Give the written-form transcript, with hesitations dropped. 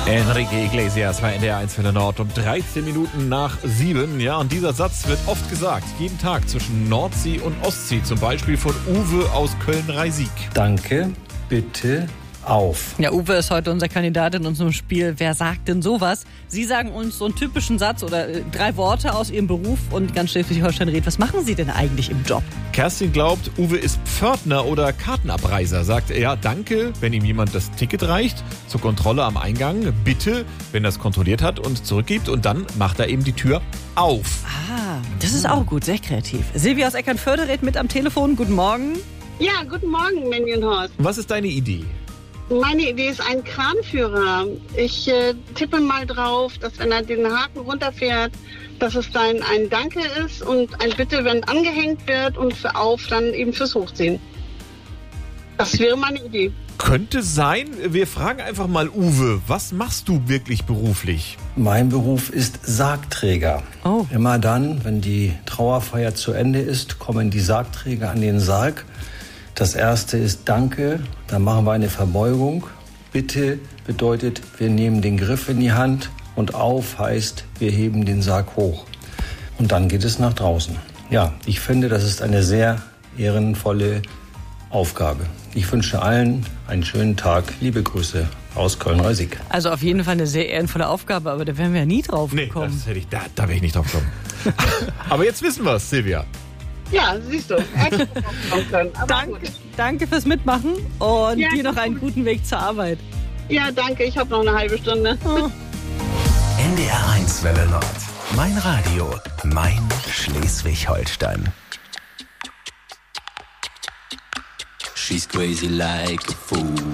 Enrique Iglesias war in der 1 Welle Nord um 13 Minuten nach 7. Ja, und dieser Satz wird oft gesagt, jeden Tag zwischen Nordsee und Ostsee, zum Beispiel von Uwe aus Köln-Reisig. Danke, bitte, auf. Ja, Uwe ist heute unser Kandidat in unserem Spiel Wer sagt denn sowas? Sie sagen uns so einen typischen Satz oder 3 Worte aus Ihrem Beruf und ganz Schleswig-Holstein redet. Was machen Sie denn eigentlich im Job? Kerstin glaubt, Uwe ist Pförtner oder Kartenabreiser. Sagt er Danke, wenn ihm jemand das Ticket reicht, zur Kontrolle am Eingang, bitte, wenn er es kontrolliert hat und zurückgibt, und dann macht er eben die Tür auf. Ah, das ist auch gut, sehr kreativ. Silvia aus Eckernförde mit am Telefon. Guten Morgen. Ja, guten Morgen, Menjenhorst. Was ist deine Idee? Meine Idee ist ein Kranführer. Ich tippe mal drauf, dass wenn er den Haken runterfährt, dass es dann ein Danke ist und ein Bitte, wenn angehängt wird, und für auf dann eben fürs Hochziehen. Das wäre meine Idee. Könnte sein. Wir fragen einfach mal Uwe, was machst du wirklich beruflich? Mein Beruf ist Sargträger. Oh. Immer dann, wenn die Trauerfeier zu Ende ist, kommen die Sargträger an den Sarg. Das erste ist Danke, dann machen wir eine Verbeugung. Bitte bedeutet, wir nehmen den Griff in die Hand, und auf heißt, wir heben den Sarg hoch. Und dann geht es nach draußen. Ja, ich finde, das ist eine sehr ehrenvolle Aufgabe. Ich wünsche allen einen schönen Tag. Liebe Grüße aus Köln-Reisig. Also auf jeden Fall eine sehr ehrenvolle Aufgabe, aber da wären wir ja nie drauf gekommen. Das hätte ich, da wäre ich nicht drauf gekommen. Aber jetzt wissen wir es, Silvia. Ja, siehst du. Danke fürs Mitmachen und Ja, dir noch einen guten Weg zur Arbeit. Ja, danke. Ich habe noch eine halbe Stunde. NDR 1 Welle Nord. Mein Radio, mein Schleswig-Holstein. She's crazy like a fool.